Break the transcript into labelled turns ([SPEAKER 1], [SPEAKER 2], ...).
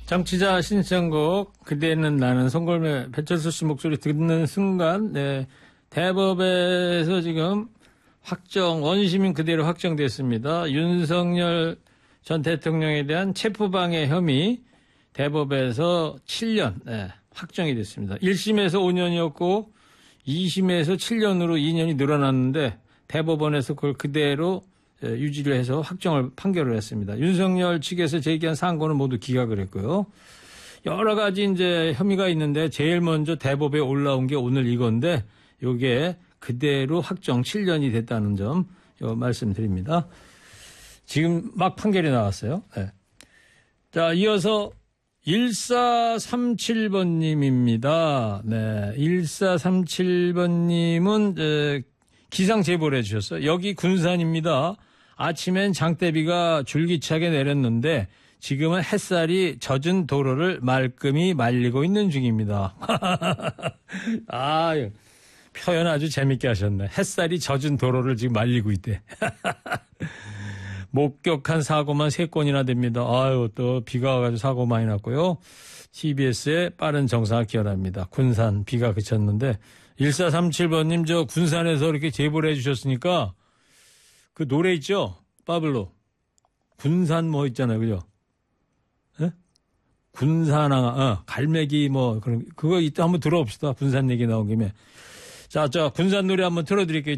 [SPEAKER 1] 정치자 신청곡 그대는 나는 송골매 배철수 씨 목소리 듣는 순간 대법에서 지금 원시민 그대로 확정됐습니다. 윤석열 전 대통령에 대한 체포방해 혐의 대법에서 7년 확정이 됐습니다. 1심에서 5년이었고 2심에서 7년으로 2년이 늘어났는데 대법원에서 그걸 그대로 유지를 해서 판결을 했습니다. 윤석열 측에서 제기한 상고는 모두 기각을 했고요. 여러 가지 이제 혐의가 있는데 제일 먼저 대법에 올라온 게 오늘 이건데 이게 그대로 확정 7년이 됐다는 점 말씀드립니다. 지금 막 판결이 나왔어요. 네. 자, 이어서 1437번님입니다. 네, 1437번님은 기상 제보를 해주셨어요. 여기 군산입니다. 아침엔 장대비가 줄기차게 내렸는데 지금은 햇살이 젖은 도로를 말끔히 말리고 있는 중입니다. 표현 아주 재밌게 하셨네. 햇살이 젖은 도로를 지금 말리고 있대. 목격한 사고만 3건이나 됩니다. 또 비가 와가지고 사고 많이 났고요. TBS의 빠른 정상화 기원합니다. 군산 비가 그쳤는데 1437번님 저 군산에서 이렇게 제보를 해주셨으니까 그 노래 있죠? 빠블로. 군산 뭐 있잖아요. 그죠? 예? 군산항아, 갈매기 그거 이따 한번 들어봅시다. 군산 얘기 나온 김에. 자, 군산 노래 한번 틀어드릴게요.